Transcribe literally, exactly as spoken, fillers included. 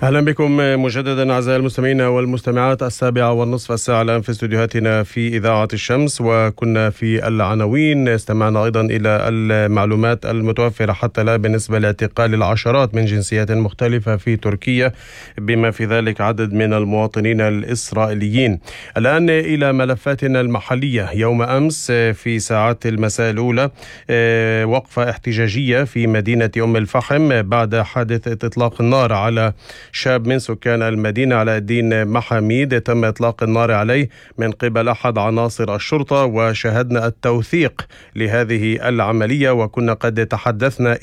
أهلا بكم مجددا أعزائي المستمعين والمستمعات. السابعة والنصف الساعة الآن في استديوهاتنا في إذاعة الشمس، وكنا في العناوين. استمعنا أيضا إلى المعلومات المتوفرة حتى الآن بالنسبة لاعتقال العشرات من جنسيات مختلفة في تركيا، بما في ذلك عدد من المواطنين الإسرائيليين. الآن إلى ملفاتنا المحلية. يوم أمس في ساعات المساء الأولى وقفة احتجاجية في مدينة أم الفحم بعد حادث إطلاق النار على شاب من سكان المدينة علاء الدين محاميد. تم إطلاق النار عليه من قبل أحد عناصر الشرطة، وشاهدنا التوثيق لهذه العملية، وكنا قد تحدثنا